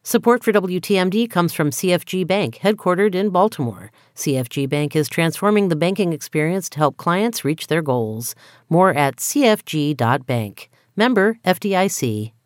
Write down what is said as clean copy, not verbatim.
Support for WTMD comes from CFG Bank, headquartered in Baltimore. CFG Bank is transforming the banking experience to help clients reach their goals. More at cfg.bank. Member FDIC.